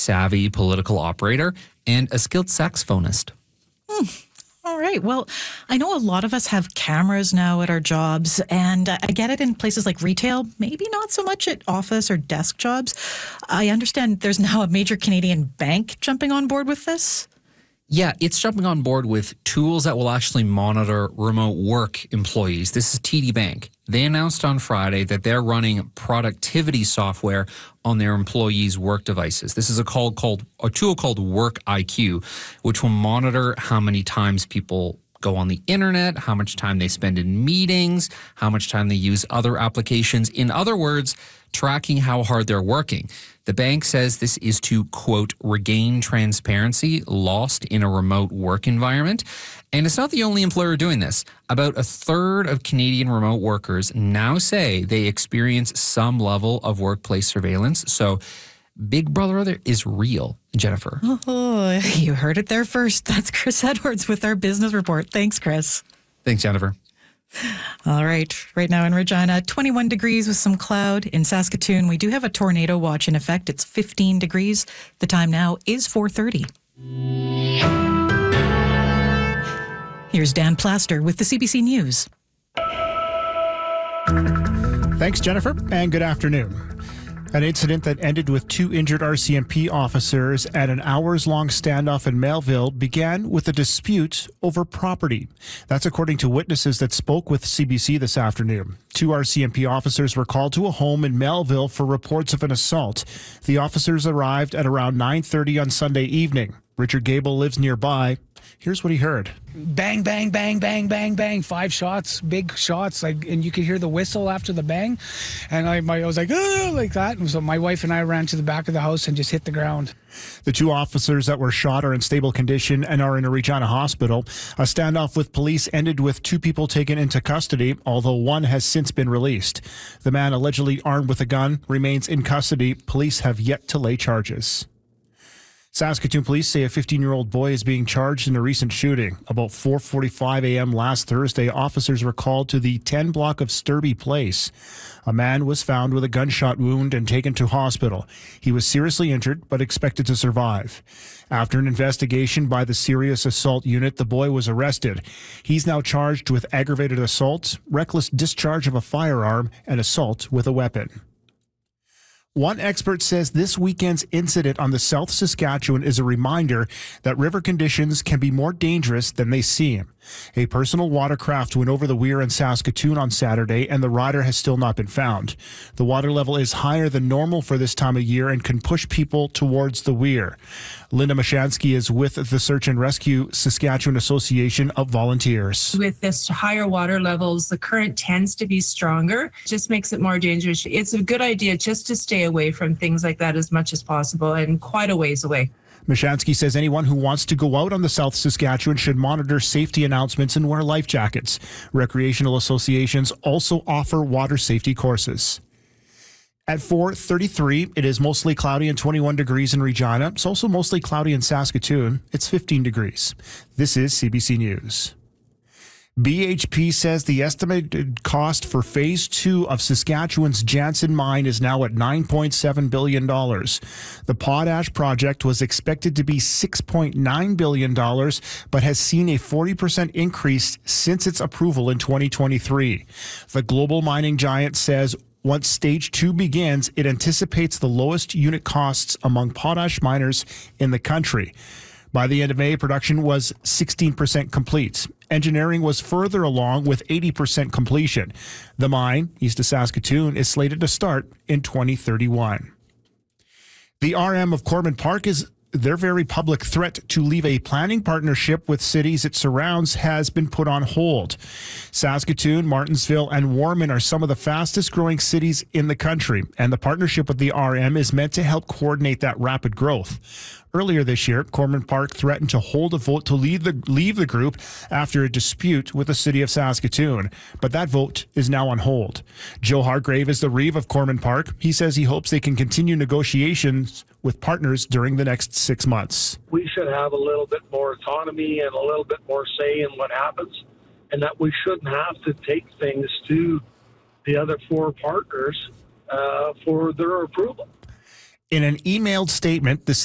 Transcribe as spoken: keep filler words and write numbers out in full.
savvy political operator and a skilled saxophonist. Hmm. All right. Well, I know a lot of us have cameras now at our jobs, and I get it in places like retail, maybe not so much at office or desk jobs. I understand there's now a major Canadian bank jumping on board with this. Yeah, it's jumping on board with tools that will actually monitor remote work employees. This is T D Bank. They announced on Friday that they're running productivity software on their employees' work devices. This is a, call called, a tool called Work I Q, which will monitor how many times people go on the internet, how much time they spend in meetings, how much time they use other applications. In other words, tracking how hard they're working. The bank says this is to, quote, regain transparency lost in a remote work environment. And it's not the only employer doing this. About a third of Canadian remote workers now say they experience some level of workplace surveillance. So Big Brother is real, Jennifer. Oh, you heard it there first. That's Chris Edwards with our business report. Thanks, Chris. Thanks, Jennifer. All right. Right now in Regina, twenty-one degrees with some cloud. In Saskatoon, we do have a tornado watch in effect. It's fifteen degrees. The time now is four thirty. Here's Dan Plaster with the C B C News. Thanks, Jennifer, and good afternoon. An incident that ended with two injured R C M P officers at an hours-long standoff in Melville began with a dispute over property. That's according to witnesses that spoke with C B C this afternoon. Two R C M P officers were called to a home in Melville for reports of an assault. The officers arrived at around nine thirty on Sunday evening. Richard Gable lives nearby. Here's what he heard. Bang, bang, bang, bang, bang, bang. Five shots, big shots, like, and you could hear the whistle after the bang. And I, my, I was like, oh, like that. And so my wife and I ran to the back of the house and just hit the ground. The two officers that were shot are in stable condition and are in a Regina hospital. A standoff with police ended with two people taken into custody, although one has since been released. The man allegedly armed with a gun remains in custody. Police have yet to lay charges. Saskatoon police say a fifteen-year-old boy is being charged in a recent shooting. About four forty-five a.m. last Thursday, officers were called to the ten block of Sturby Place. A man was found with a gunshot wound and taken to hospital. He was seriously injured but expected to survive. After an investigation by the Serious Assault Unit, the boy was arrested. He's now charged with aggravated assault, reckless discharge of a firearm, and assault with a weapon. One expert says this weekend's incident on the South Saskatchewan is a reminder that river conditions can be more dangerous than they seem. A personal watercraft went over the weir in Saskatoon on Saturday, and the rider has still not been found. The water level is higher than normal for this time of year and can push people towards the weir. Linda Mashansky is with the Search and Rescue Saskatchewan Association of Volunteers. With this higher water levels, the current tends to be stronger. Just makes it more dangerous. It's a good idea just to stay away from things like that as much as possible and quite a ways away. Mashansky says anyone who wants to go out on the South Saskatchewan should monitor safety announcements and wear life jackets. Recreational associations also offer water safety courses. At four thirty-three, it is mostly cloudy and twenty-one degrees in Regina. It's also mostly cloudy in Saskatoon. It's fifteen degrees. This is C B C News. B H P says the estimated cost for phase two of Saskatchewan's Jansen mine is now at nine point seven billion dollars. The potash project was expected to be six point nine billion dollars, but has seen a forty percent increase since its approval in twenty twenty-three. The global mining giant says once stage two begins, it anticipates the lowest unit costs among potash miners in the country. By the end of May, production was sixteen percent complete. Engineering was further along with eighty percent completion. The mine, east of Saskatoon, is slated to start in twenty thirty-one. The R M of Corbin Park is their very public threat to leave a planning partnership with cities it surrounds has been put on hold. Saskatoon, Martensville, and Warman are some of the fastest growing cities in the country, and the partnership with the R M is meant to help coordinate that rapid growth. Earlier this year, Corbin Park threatened to hold a vote to leave the, leave the group after a dispute with the city of Saskatoon, but that vote is now on hold. Joe Hargrave is the reeve of Corbin Park. He says he hopes they can continue negotiations with partners during the next six months. We should have a little bit more autonomy and a little bit more say in what happens, and that we shouldn't have to take things to the other four partners uh, for their approval. In an emailed statement, the